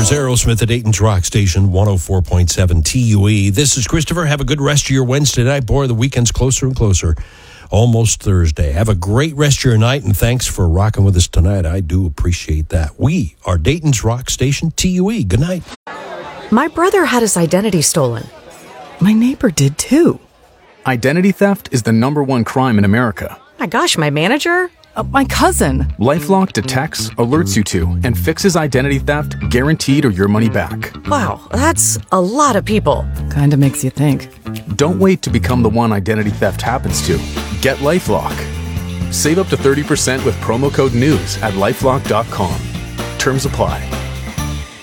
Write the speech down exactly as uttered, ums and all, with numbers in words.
There's Aerosmith at Dayton's Rock Station, one oh four point seven T U E. This is Christopher. Have a good rest of your Wednesday night. Boy, the weekend's closer and closer. Almost Thursday. Have a great rest of your night, and thanks for rocking with us tonight. I do appreciate that. We are Dayton's Rock Station, T U E. Good night. My brother had his identity stolen. My neighbor did too. Identity theft is the number one crime in America. My gosh, my manager? Uh, my cousin. LifeLock detects, alerts you to, and fixes identity theft guaranteed or your money back. Wow, that's a lot of people. Kinda makes you think. Don't wait to become the one identity theft happens to. Get LifeLock. Save up to thirty percent with promo code NEWS at lifelock dot com. Terms apply.